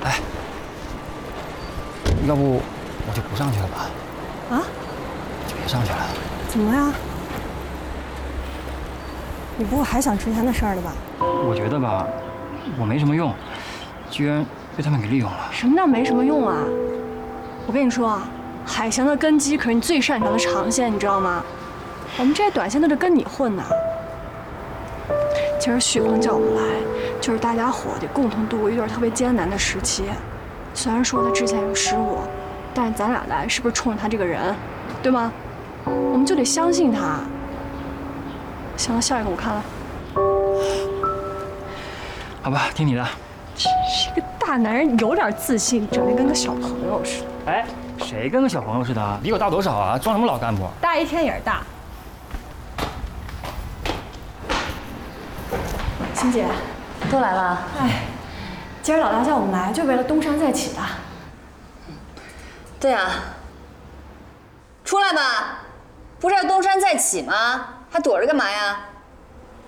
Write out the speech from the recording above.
哎，要不我就不上去了吧？ 啊？ 就别上去了。 怎么呀？你不会还想之前的事儿了吧？ 我觉得吧，我没什么用，居然被他们给利用了。 什么叫没什么用啊？我跟你说啊，海翔的根基可是你最擅长的长线，你知道吗？我们这些短线都是跟你混的。其实旭光叫我们来，就是大家伙得共同度过一段特别艰难的时期。虽然说他之前有失误，但是咱俩来是不是冲着他这个人，对吗？我们就得相信他。行了，下一个我看了。 好吧，听你的。 真是个大男人，有点自信，长得跟个小朋友似的。 哎，谁跟个小朋友似的啊？比我大多少啊？装什么老干部？ 大一天也是大。欣姐， 都来了。 哎，今儿老大叫我们来，就为了东山再起的。 对啊，出来吧，不是要东山再起吗？还躲着干嘛呀？